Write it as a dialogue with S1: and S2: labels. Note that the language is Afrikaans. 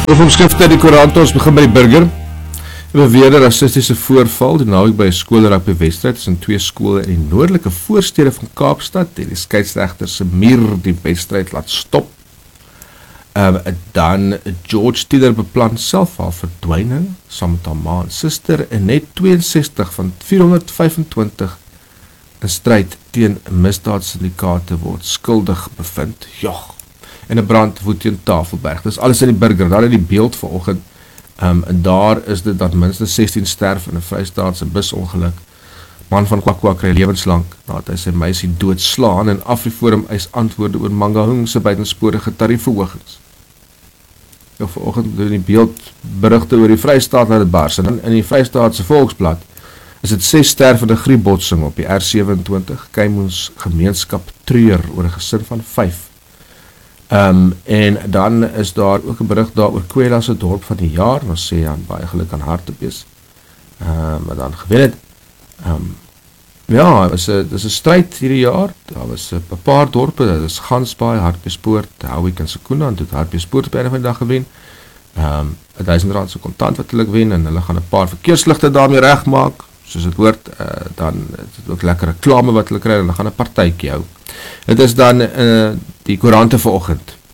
S1: Omskrifte die koerant, ons begin by die burger. Beweerde rassistische voorval, die naweek by 'n skoolrugby wedstryd tussen twee skole in die noordelike voorstede van Kaapstad, het die skeieregter se muur die wedstryd laat stop. Dan George Tiller beplan selfverdwyning saam met haar ma en suster en net 62 van 425 in stryd teen misdaadsyndikaate word skuldig bevind. En 'n brand woed teen Tafelberg. Dis alles in die burger, daar in die beeld vanoggend. En daar is dit dat minstens 16 sterf in 'n Vrystaatse busongeluk. Man van Kwakwa kry lewenslang nadat hy sy meisie doodslaan en Afriforum eis antwoorde oor Mangaung se buitensporige tariefverhogings. Vanoggend in die beeld berigte oor die Vrystaat laat dit bars. En in die Vrystaatse Volksblad is dit 6 stervende griepbotsing op die R27 Keimoens gemeenskap treur oor 'n gesin van 5. En dan is daar ook 'n berig daar oor Kwela se dorp van die jaar, ons sê aan baie geluk aan Hartbees, maar dan gewen het. Dis 'n stryd hierdie jaar, daar was 'n paar dorpe, dit is Gansbaai, Hartbeespoort, Howick en Sekunda, en toe het Hartbeespoort op einde van die dag gewen, R1000 se kontant wat hulle wen, en hulle gaan 'n paar verkeersligte daarmee regmaak, soos het hoort, dan is dit ook lekker reklame wat hulle kry, en hulle gaan 'n partytjie hou. Dit is dan die koerante vanoggend.